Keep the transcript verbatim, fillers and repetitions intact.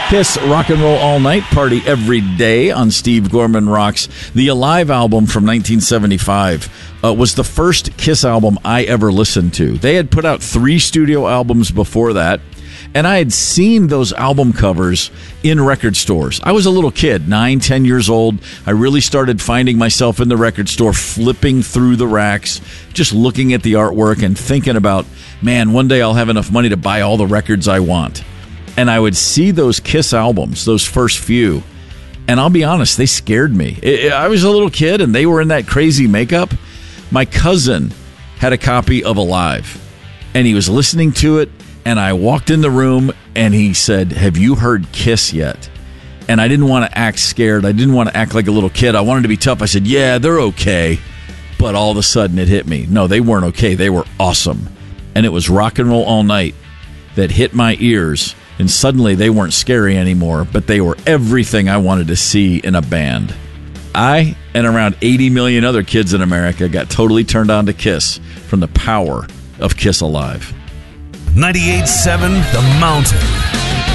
Kiss Rock and Roll All Night, party every day on Steve Gorman Rocks. The Alive album from nineteen seventy-five uh, was the first Kiss album I ever listened to. They had put out three studio albums before that, and I had seen those album covers in record stores. I was a little kid, nine, ten years old. I really started finding myself in the record store, flipping through the racks, just looking at the artwork and thinking about, man, one day I'll have enough money to buy all the records I want. And I would see those Kiss albums, those first few, and I'll be honest, they scared me. It, I was a little kid, and they were in that crazy makeup. My cousin had a copy of Alive, and he was listening to it, and I walked in the room, and he said, "Have you heard Kiss yet?" And I didn't want to act scared. I didn't want to act like a little kid. I wanted to be tough. I said, "Yeah, they're okay." But all of a sudden, it hit me. No, they weren't okay. They were awesome. And it was Rock and Roll All Night that hit my ears. And suddenly they weren't scary anymore, but they were everything I wanted to see in a band. I and around eighty million other kids in America got totally turned on to Kiss from the power of Kiss Alive. ninety-eight point seven The Mountain.